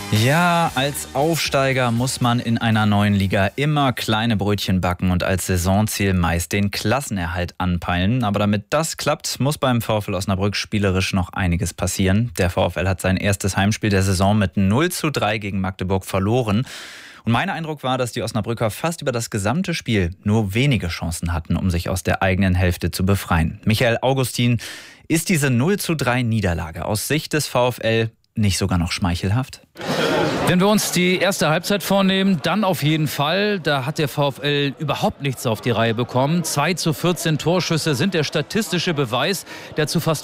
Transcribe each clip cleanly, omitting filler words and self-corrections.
Ja, als Aufsteiger muss man in einer neuen Liga immer kleine Brötchen backen und als Saisonziel meist den Klassenerhalt anpeilen. Aber damit das klappt, muss beim VfL Osnabrück spielerisch noch einiges passieren. Der VfL hat sein erstes Heimspiel der Saison mit 0:3 gegen Magdeburg verloren. Und mein Eindruck war, dass die Osnabrücker fast über das gesamte Spiel nur wenige Chancen hatten, um sich aus der eigenen Hälfte zu befreien. Michael Augustin, ist diese 0:3 Niederlage aus Sicht des VfL nicht sogar noch schmeichelhaft? Wenn wir uns die erste Halbzeit vornehmen, dann auf jeden Fall. Da hat der VfL überhaupt nichts auf die Reihe bekommen. 2:14 Torschüsse sind der statistische Beweis der zu fast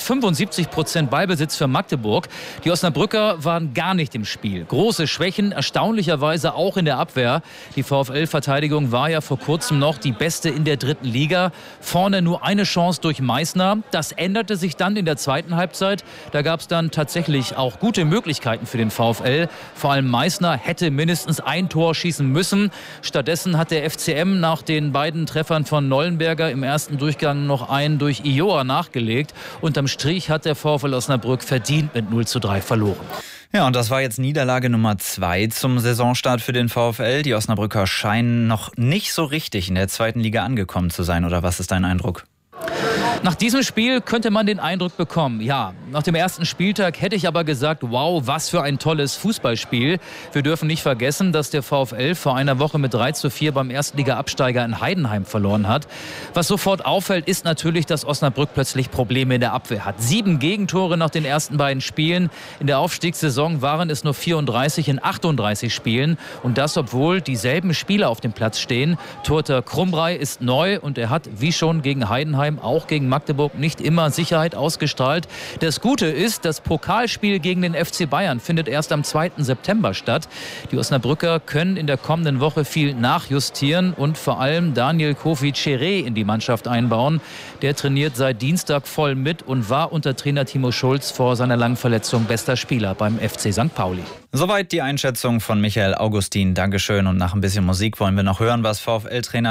75% Ballbesitz für Magdeburg. Die Osnabrücker waren gar nicht im Spiel. Große Schwächen, erstaunlicherweise auch in der Abwehr. Die VfL-Verteidigung war ja vor kurzem noch die beste in der 3. Liga. Vorne nur eine Chance durch Meißner. Das änderte sich dann in der zweiten Halbzeit. Da gab es dann tatsächlich auch gute Möglichkeiten für den VfL. Vor allem Meißner hätte mindestens ein Tor schießen müssen. Stattdessen hat der FCM nach den beiden Treffern von Nollenberger im ersten Durchgang noch einen durch Ioa nachgelegt. Unterm Strich hat der VfL Osnabrück verdient mit 0:3 verloren. Ja, und das war jetzt Niederlage Nummer 2 zum Saisonstart für den VfL. Die Osnabrücker scheinen noch nicht so richtig in der 2. Liga angekommen zu sein. Oder was ist dein Eindruck? Nach diesem Spiel könnte man den Eindruck bekommen, ja, nach dem ersten Spieltag hätte ich aber gesagt, wow, was für ein tolles Fußballspiel. Wir dürfen nicht vergessen, dass der VfL vor einer Woche mit 3:4 beim Erstliga-Absteiger in Heidenheim verloren hat. Was sofort auffällt, ist natürlich, dass Osnabrück plötzlich Probleme in der Abwehr hat. 7 Gegentore nach den ersten beiden Spielen. In der Aufstiegssaison waren es nur 34 in 38 Spielen. Und das, obwohl dieselben Spieler auf dem Platz stehen. Torhüter Krumrei ist neu und er hat, wie schon gegen Heidenheim, auch gegen Magdeburg nicht immer Sicherheit ausgestrahlt. Das Gute ist, das Pokalspiel gegen den FC Bayern findet erst am 2. September statt. Die Osnabrücker können in der kommenden Woche viel nachjustieren und vor allem Daniel Kofi Cheré in die Mannschaft einbauen. Der trainiert seit Dienstag voll mit und war unter Trainer Timo Schulz vor seiner langen Verletzung bester Spieler beim FC St. Pauli. Soweit die Einschätzung von Michael Augustin. Dankeschön. Und nach ein bisschen Musik wollen wir noch hören, was VfL-Trainer